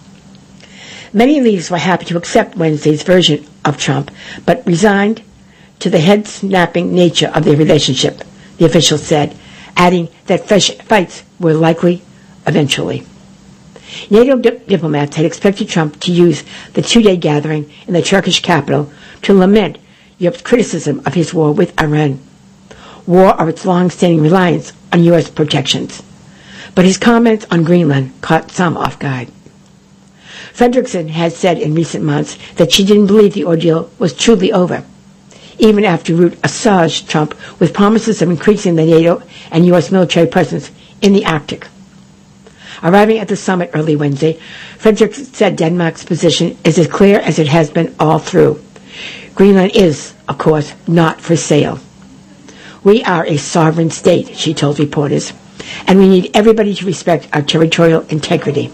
Many leaders were happy to accept Wednesday's version of Trump, but resigned to the head-snapping nature of their relationship, the official said, adding that fresh fights were likely eventually. NATO di- diplomats had expected Trump to use the two-day gathering in the Turkish capital to lament Europe's criticism of his war with Iran, war of its long-standing reliance on U S protections. But his comments on Greenland caught some off guard. Fredrickson has said in recent months that she didn't believe the ordeal was truly over, even after Rutte assuaged Trump with promises of increasing the NATO and U S military presence in the Arctic. Arriving at the summit early Wednesday, Fredrickson said Denmark's position is as clear as it has been all through. Greenland is, of course, not for sale. We are a sovereign state, she told reporters, and we need everybody to respect our territorial integrity.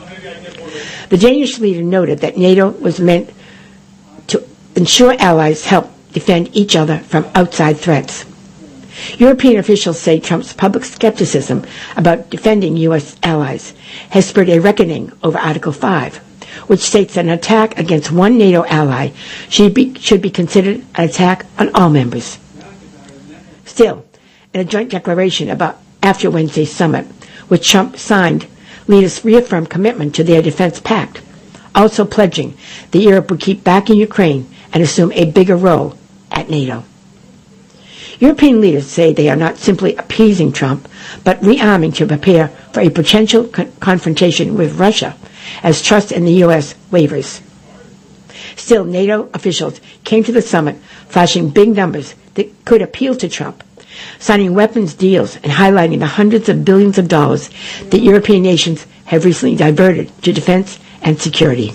The Danish leader noted that NATO was meant to ensure allies help defend each other from outside threats. European officials say Trump's public skepticism about defending U S allies has spurred a reckoning over Article five, which states that an attack against one NATO ally should be, should be considered an attack on all members. Still, in a joint declaration about after Wednesday's summit, which Trump signed, leaders reaffirmed commitment to their defense pact, also pledging that Europe would keep backing Ukraine and assume a bigger role at NATO. European leaders say they are not simply appeasing Trump, but rearming to prepare for a potential con- confrontation with Russia as trust in the U S wavers. Still, NATO officials came to the summit flashing big numbers that could appeal to Trump, signing weapons deals and highlighting the hundreds of billions of dollars that European nations have recently diverted to defense and security.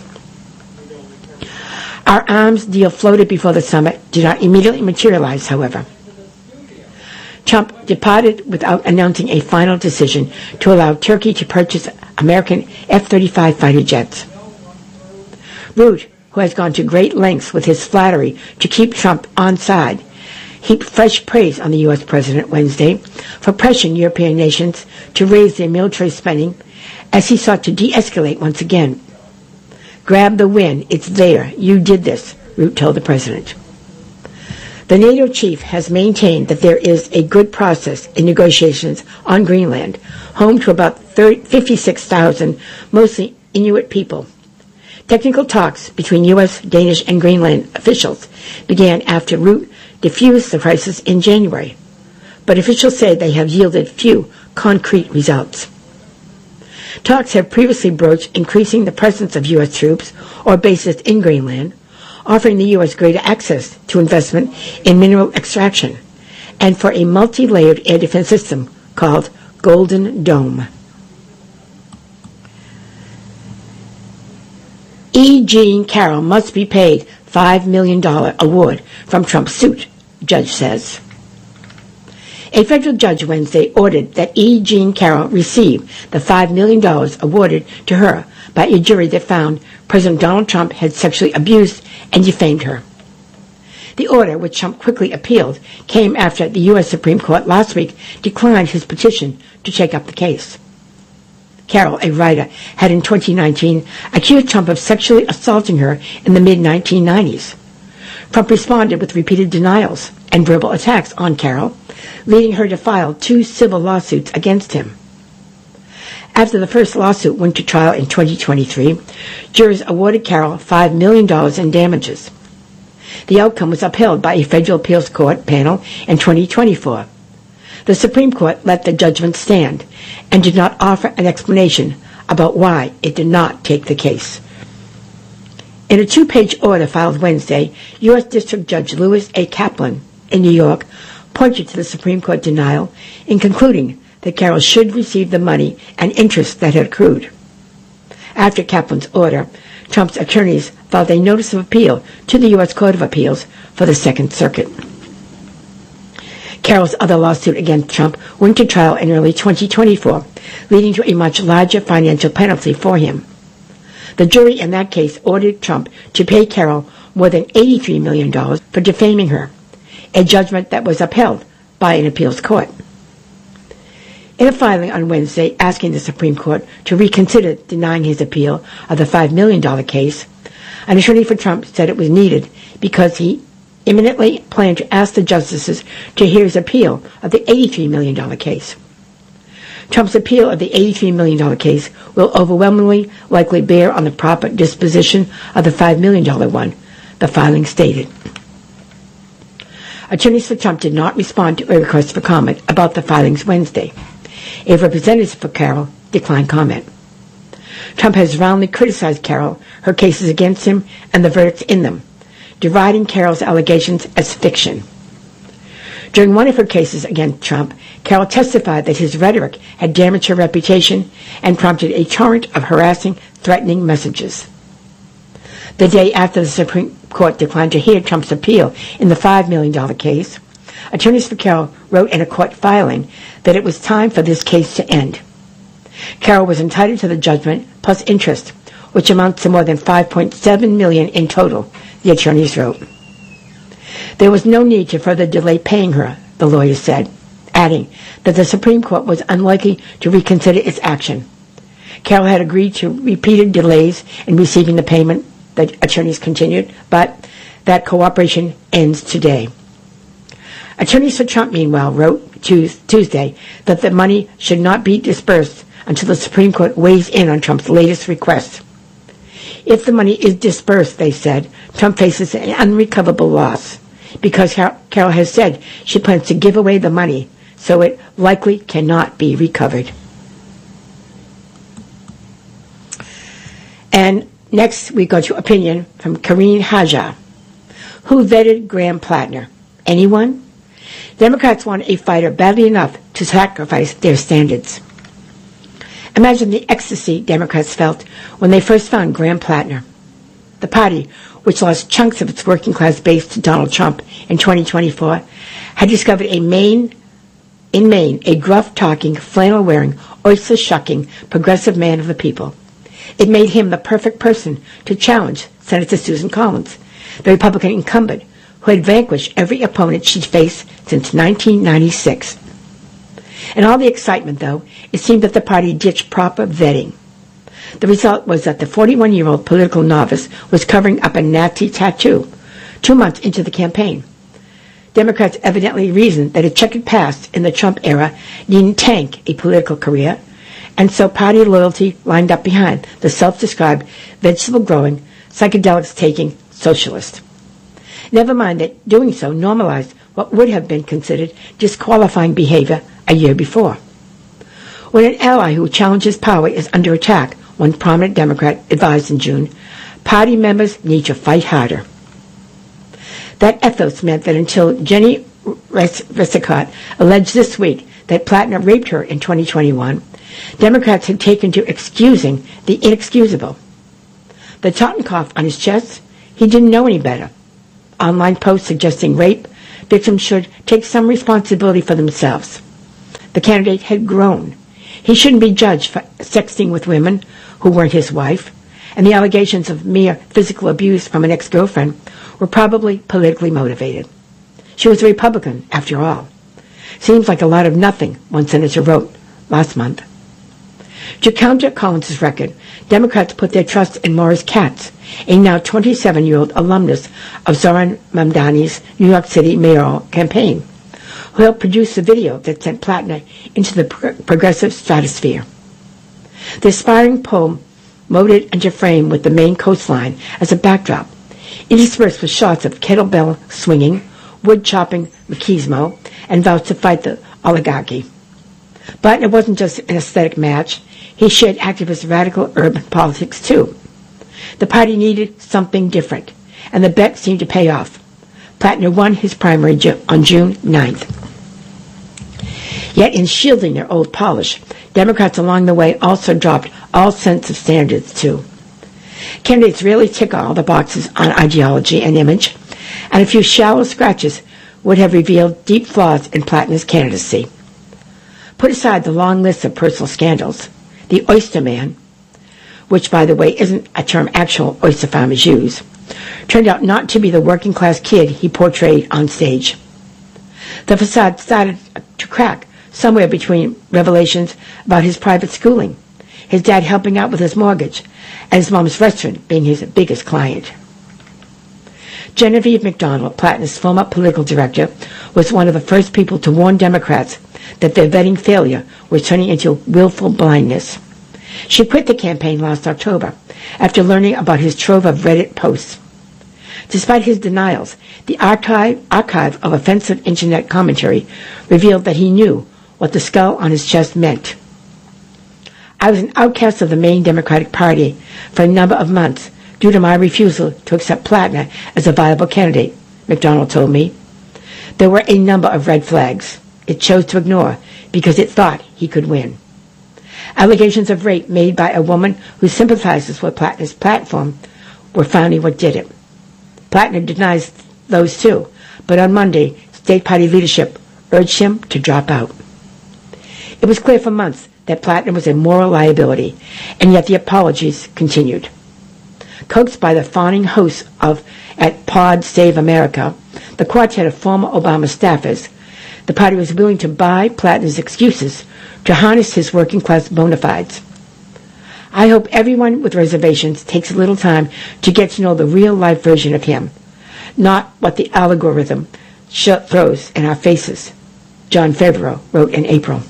Our arms deal floated before the summit did not immediately materialize, however. Trump departed without announcing a final decision to allow Turkey to purchase American F thirty-five fighter jets. Rutte, who has gone to great lengths with his flattery to keep Trump on side, heaped fresh praise on the U S president Wednesday for pressuring European nations to raise their military spending as he sought to de-escalate once again. Grab the win. It's there. You did this, Rutte told the president. The NATO chief has maintained that there is a good process in negotiations on Greenland, home to about fifty-six thousand, mostly Inuit people. Technical talks between U S, Danish, and Greenland officials began after Rutte diffused the crisis in January, but officials say they have yielded few concrete results. Talks have previously broached increasing the presence of U S troops or bases in Greenland, offering the U S greater access to investment in mineral extraction, and for a multi-layered air defense system called Golden Dome. E. Jean Carroll must be paid five million dollars award from Trump's suit, judge says. A federal judge Wednesday ordered that E. Jean Carroll receive the five million dollars awarded to her by a jury that found President Donald Trump had sexually abused and defamed her. The order, which Trump quickly appealed, came after the U S Supreme Court last week declined his petition to take up the case. Carroll, a writer, had in twenty nineteen accused Trump of sexually assaulting her in the mid nineteen nineties. Trump responded with repeated denials and verbal attacks on Carroll, leading her to file two civil lawsuits against him. After the first lawsuit went to trial in twenty twenty-three, jurors awarded Carroll five million dollars in damages. The outcome was upheld by a federal appeals court panel in twenty twenty-four. The Supreme Court let the judgment stand and did not offer an explanation about why it did not take the case. In a two-page order filed Wednesday, U S District Judge Lewis A. Kaplan in New York pointed to the Supreme Court denial in concluding that Carroll should receive the money and interest that had accrued. After Kaplan's order, Trump's attorneys filed a notice of appeal to the U S Court of Appeals for the Second Circuit. Carroll's other lawsuit against Trump went to trial in early twenty twenty-four, leading to a much larger financial penalty for him. The jury in that case ordered Trump to pay Carroll more than eighty-three million dollars for defaming her, a judgment that was upheld by an appeals court. In a filing on Wednesday asking the Supreme Court to reconsider denying his appeal of the five million dollars case, an attorney for Trump said it was needed because he imminently planned to ask the justices to hear his appeal of the eighty-three million dollars case. Trump's appeal of the eighty-three million dollars case will overwhelmingly likely bear on the proper disposition of the five million dollars one, the filing stated. Attorneys for Trump did not respond to a request for comment about the filings Wednesday. A representative for Carroll declined comment. Trump has roundly criticized Carroll, her cases against him, and the verdicts in them, deriding Carroll's allegations as fiction. During one of her cases against Trump, Carroll testified that his rhetoric had damaged her reputation and prompted a torrent of harassing, threatening messages. The day after the Supreme Court declined to hear Trump's appeal in the five million dollars case, attorneys for Carroll wrote in a court filing that it was time for this case to end. Carroll was entitled to the judgment plus interest, which amounts to more than five point seven million dollars in total, the attorneys wrote. There was no need to further delay paying her, the lawyers said, adding that the Supreme Court was unlikely to reconsider its action. Carroll had agreed to repeated delays in receiving the payment, the attorneys continued, but that cooperation ends today. Attorneys for Trump, meanwhile, wrote Tuesday that the money should not be dispersed until the Supreme Court weighs in on Trump's latest request. If the money is dispersed, they said, Trump faces an unrecoverable loss because Carroll has said she plans to give away the money, so it likely cannot be recovered. And next we go to opinion from Karine Haja. Who vetted Graham Plattner? Anyone? Democrats want a fighter badly enough to sacrifice their standards. Imagine the ecstasy Democrats felt when they first found Graham Plattner. The party, which lost chunks of its working-class base to Donald Trump in twenty twenty-four, had discovered a Maine, in Maine a gruff-talking, flannel-wearing, oyster-shucking, progressive man of the people. It made him the perfect person to challenge Senator Susan Collins, the Republican incumbent who had vanquished every opponent she'd faced since nineteen ninety-six. In all the excitement, though, it seemed that the party ditched proper vetting. The result was that the forty-one-year-old political novice was covering up a nasty tattoo two months into the campaign. Democrats evidently reasoned that a checkered past in the Trump era needn't tank a political career, and so party loyalty lined up behind the self-described vegetable-growing, psychedelics-taking socialist. Never mind that doing so normalized what would have been considered disqualifying behavior a year before. When an ally who challenges power is under attack, one prominent Democrat advised in June, party members need to fight harder. That ethos meant that until Jenny Risicott alleged this week that Plattner raped her in twenty twenty-one, Democrats had taken to excusing the inexcusable. The Totenkopf on his chest, he didn't know any better. Online posts suggesting rape, victims should take some responsibility for themselves. The candidate had grown. He shouldn't be judged for sexting with women who weren't his wife, and the allegations of mere physical abuse from an ex-girlfriend were probably politically motivated. She was a Republican, after all. Seems like a lot of nothing, one senator wrote last month. To counter Collins' record, Democrats put their trust in Morris Katz, a now twenty-seven-year-old alumnus of Zohran Mamdani's New York City mayoral campaign, who helped produce the video that sent Plattner into the pro- progressive stratosphere. The aspiring poem molded into frame with the Maine coastline as a backdrop, interspersed with shots of kettlebell swinging, wood-chopping machismo, and vows to fight the oligarchy. But it wasn't just an aesthetic match. He shared activist radical urban politics, too. The party needed something different, and the bet seemed to pay off. Plattner won his primary ju- on June ninth. Yet in shielding their old polish, Democrats along the way also dropped all sense of standards, too. Candidates rarely tick all the boxes on ideology and image, and a few shallow scratches would have revealed deep flaws in Plattner's candidacy. Put aside the long list of personal scandals, the Oyster Man, which, by the way, isn't a term actual oyster farmers use, turned out not to be the working-class kid he portrayed on stage. The facade started to crack somewhere between revelations about his private schooling, his dad helping out with his mortgage, and his mom's restaurant being his biggest client. Genevieve McDonald, Plattner's former political director, was one of the first people to warn Democrats that their vetting failure was turning into willful blindness. She quit the campaign last October after learning about his trove of Reddit posts. Despite his denials, the archive, archive of offensive internet commentary revealed that he knew what the skull on his chest meant. I was an outcast of the Maine Democratic Party for a number of months due to my refusal to accept Plattner as a viable candidate, McDonald told me. There were a number of red flags it chose to ignore because it thought he could win. Allegations of rape made by a woman who sympathizes with Plattner's platform were finally what did it. Plattner denies those too, but on Monday, state party leadership urged him to drop out. It was clear for months that Plattner was a moral liability, and yet the apologies continued. Coaxed by the fawning hosts of at Pod Save America, the quartet of former Obama staffers, the party was willing to buy Plattner's excuses to harness his working-class bona fides. I hope everyone with reservations takes a little time to get to know the real-life version of him, not what the algorithm throws in our faces, John Favreau wrote in April.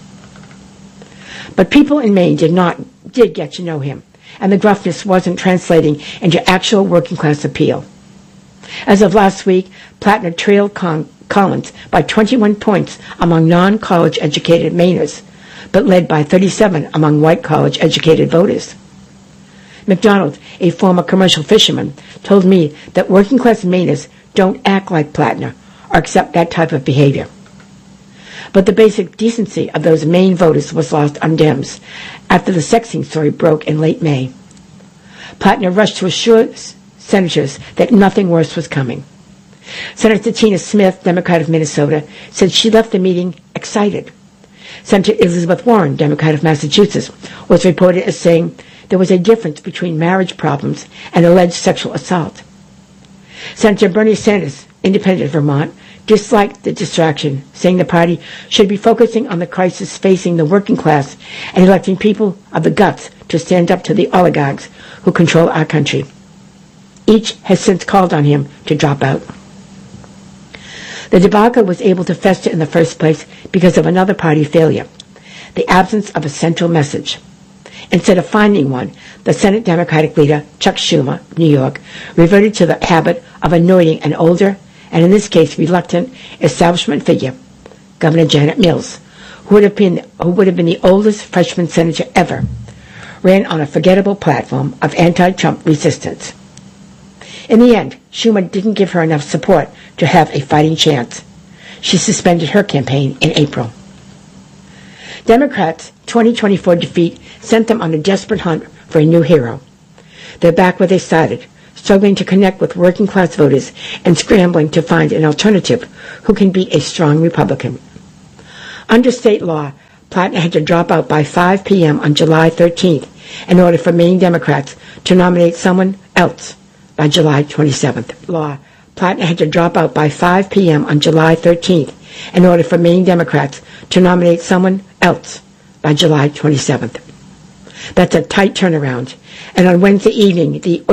But people in Maine did not did get to know him, and the gruffness wasn't translating into actual working-class appeal. As of last week, Plattner trailed Con- Collins by twenty-one points among non-college educated Mainers, but led by thirty-seven among white college-educated voters. McDonald, a former commercial fisherman, told me that working-class Mainers don't act like Plattner or accept that type of behavior. But the basic decency of those Maine voters was lost on Dems after the sexting story broke in late May. Plattner rushed to assure senators that nothing worse was coming. Senator Tina Smith, Democrat of Minnesota, said she left the meeting excited. Senator Elizabeth Warren, Democrat of Massachusetts, was reported as saying there was a difference between marriage problems and alleged sexual assault. Senator Bernie Sanders, Independent of Vermont, disliked the distraction, saying the party should be focusing on the crisis facing the working class and electing people of the guts to stand up to the oligarchs who control our country. Each has since called on him to drop out. The debacle was able to fester in the first place because of another party failure, the absence of a central message. Instead of finding one, the Senate Democratic leader, Chuck Schumer, New York, reverted to the habit of anointing an older, and in this case reluctant, establishment figure, Governor Janet Mills, who would have been, who would have been the oldest freshman senator ever, ran on a forgettable platform of anti-Trump resistance. In the end, Schumer didn't give her enough support to have a fighting chance. She suspended her campaign in April. Democrats' twenty twenty-four defeat sent them on a desperate hunt for a new hero. They're back where they started, struggling to connect with working-class voters and scrambling to find an alternative who can be a strong Republican. Under state law, Plattner had to drop out by five p.m. on July thirteenth in order for Maine Democrats to nominate someone else by July twenty-seventh. Law, Plattner had to drop out by five p.m. on July thirteenth in order for Maine Democrats to nominate someone else by July twenty-seventh. That's a tight turnaround, and on Wednesday evening, the